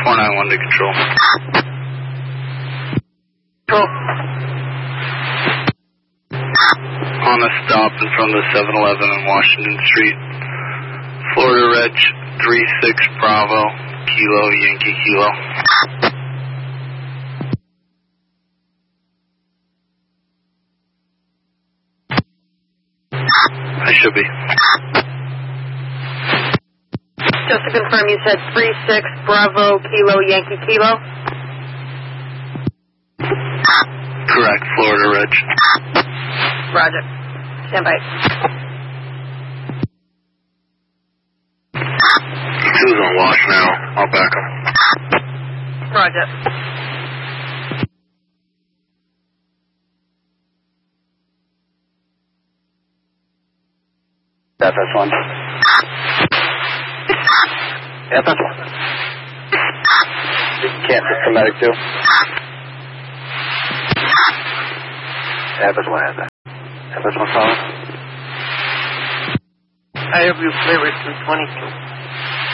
491 to control. Control. On a stop in front of the 7-Eleven on Washington Street. Florida Reg 36 Bravo Kilo Yankee Kilo. I should be. Just to confirm, you said 36 Bravo Kilo Yankee Kilo? Correct, Florida Reg. Roger. Stand by. Two's on wash now. I'll back him. Roger. FS1. FS1. Can't just come medic too. FS1 has that. FS1 follow. I have you clear at 222.